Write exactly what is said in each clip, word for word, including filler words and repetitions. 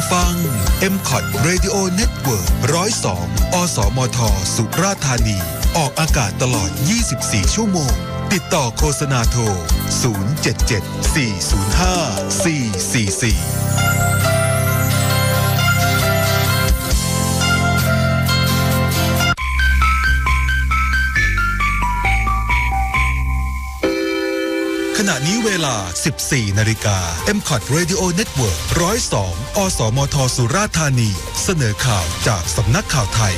ฟัง เอ็ม คอท Radio Network หนึ่งศูนย์สอง อสมท สุราษฎร์ธานีออกอากาศตลอดยี่สิบสี่ชั่วโมงติดต่อโฆษณาโทรศูนย์ เจ็ด เจ็ด สี่ ศูนย์ ห้า สี่ สี่ สี่ขณะนี้เวลา สิบสี่ นาฬิกา เอ็ม คอท Radio Network หนึ่งศูนย์สอง อสมท สุราษฎร์ธานีเสนอข่าวจากสำนักข่าวไทย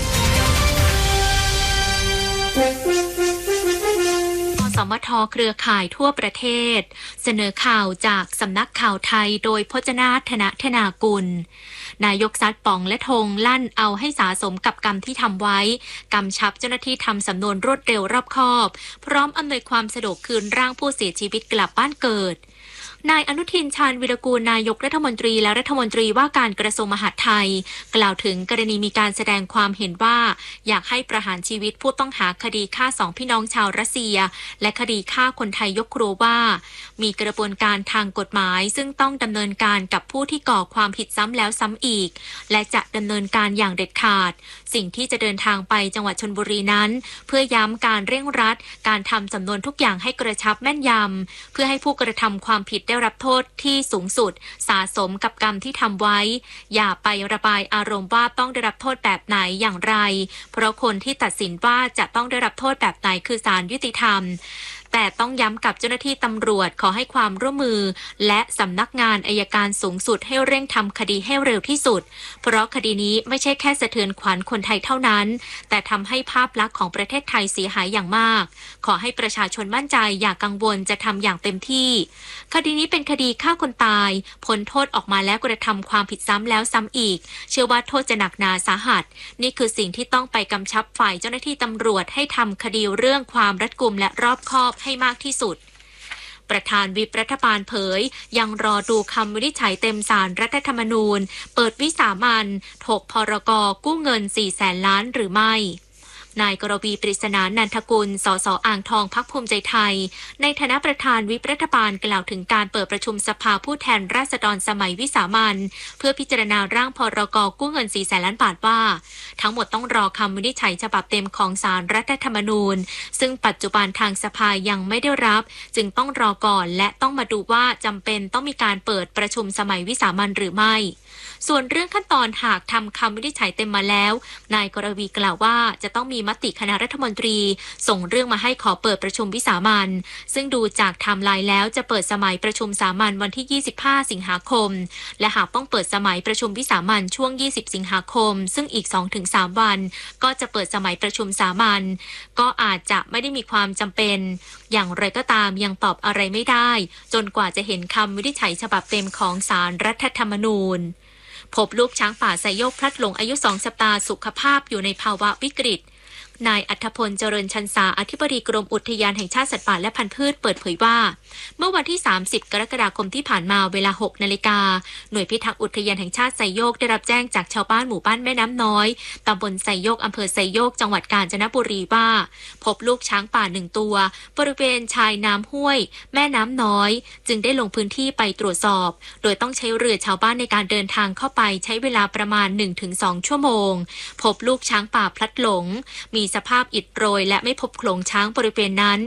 อสมทเครือข่ายทั่วประเทศเสนอข่าวจากสำนักข่าวไทยโดยพจนาธนธนากุลนายกซัดป๋องและธงลั่นเอาให้สะสมกับกรรมที่ทำไว้กำชับเจ้าหน้าที่ทำสำนวนรวดเร็วรอบคอบพร้อมอำนวยความสะดวกคืนร่างผู้เสียชีวิตกลับบ้านเกิดนายอนุทินชาญวีรกูลนายกรัฐมนตรีและรัฐมนตรีว่าการกระทรวงมหาดไทยกล่าวถึงกรณีมีการแสดงความเห็นว่าอยากให้ประหารชีวิตผู้ต้องหาคดีฆ่าสองพี่น้องชาวรัสเซียและคดีฆ่าคนไทยยกครัวว่ามีกระบวนการทางกฎหมายซึ่งต้องดำเนินการกับผู้ที่ก่อความผิดซ้ำแล้วซ้ำอีกและจะดำเนินการอย่างเด็ดขาดสิ่งที่จะเดินทางไปจังหวัดชลบุรีนั้นเพื่อย้ำการเร่งรัดการทำสำนวนทุกอย่างให้กระชับแม่นยำเพื่อให้ผู้กระทำความผิดได้รับโทษที่สูงสุดสะสมกับกรรมที่ทำไว้อย่าไประบายอารมณ์ว่าต้องได้รับโทษแบบไหนอย่างไรเพราะคนที่ตัดสินว่าจะต้องได้รับโทษแบบไหนคือศาลยุติธรรมแต่ต้องย้ำกับเจ้าหน้าที่ตำรวจขอให้ความร่วมมือและสำนักงานอัยการสูงสุดให้เร่งทำคดีให้เร็วที่สุดเพราะคดีนี้ไม่ใช่แค่สะเทือนขวัญคนไทยเท่านั้นแต่ทำให้ภาพลักษณ์ของประเทศไทยเสียหายอย่างมากขอให้ประชาชนมั่นใจอย่ากังวลจะทำอย่างเต็มที่คดีนี้เป็นคดีฆ่าคนตายพ้นโทษออกมาแล้วกระทำความผิดซ้ำแล้วซ้ำอีกเชื่อว่าโทษจะหนักหนาสาหัสนี่คือสิ่งที่ต้องไปกำชับฝ่ายเจ้าหน้าที่ตำรวจให้ทำคดีเรื่องความรัดกุมและรอบคอบให้มากที่สุดประธานวิปรัฐบาลเผยยังรอดูคำวินิจฉัยเต็มศาลรัฐธรรมนูญเปิดวิสามัญถกพรก.กู้เงินสี่แสนล้านหรือไม่นายกรวีปริศนานันทกุลสสอ่างทองพรรคภูมิใจไทยในฐานะประธานวิปรัฐบาลกล่าวถึงการเปิดประชุมสภาผู้แทนราษฎรสมัยวิสามัญเพื่อพิจารณาร่างพรก.กู้เงินสี่แสนล้านบาทว่าทั้งหมดต้องรอคำวินิจฉัยฉบับเต็มของศาลรัฐธรรมนูญซึ่งปัจจุบันทางสภายังไม่ได้รับจึงต้องรอก่อนและต้องมาดูว่าจำเป็นต้องมีการเปิดประชุมสมัยวิสามัญหรือไม่ส่วนเรื่องขั้นตอนหากทำคำวินิจฉัยเต็มมาแล้วนายกรวีกล่าวว่าจะต้องมีมติคณะรัฐมนตรีส่งเรื่องมาให้ขอเปิดประชุมวิสามัญซึ่งดูจากไทม์ไลน์แล้วจะเปิดสมัยประชุมสามัญวันที่ยี่สิบห้าสิงหาคมและหากต้องเปิดสมัยประชุมวิสามัญช่วงยี่สิบสิงหาคมซึ่งอีก สองถึงสาม วันก็จะเปิดสมัยประชุมสามัญก็อาจจะไม่ได้มีความจำเป็นอย่างไรก็ตามยังตอบอะไรไม่ได้จนกว่าจะเห็นคำวินิจฉัยฉบับเต็มของศาลรัฐธรรมนูญพบลูกช้างป่าไซโยกพลัดหลงอายุสองสัปดาห์สุขภาพอยู่ในภาวะวิกฤตนายอัธพลเจริญชันษาอธิบดีกรมอุทยานแห่งชาติสัตว์ป่าและพันธุ์พืชเปิดเผยว่าเมื่อวันที่สามสิบกรกฎาคมที่ผ่านมาเวลาหกนาฬิกาหน่วยพิทักษ์อุทยานแห่งชาติไซโยกได้รับแจ้งจากชาวบ้านหมู่บ้านแม่น้ำน้อยตำบลไซโยกอำเภอไซโยกจังหวัดกาญจนบุรีว่าพบลูกช้างป่าหนึ่งตัวบริเวณชายน้ำห้วยแม่น้ำน้อยจึงได้ลงพื้นที่ไปตรวจสอบโดยต้องใช้เรือชาวบ้านในการเดินทางเข้าไปใช้เวลาประมาณ หนึ่งถึงสอง ชั่วโมงพบลูกช้างป่าพลัดหลงมีสภาพอิดโรยและไม่พบโขลงช้างบริเวณนั้น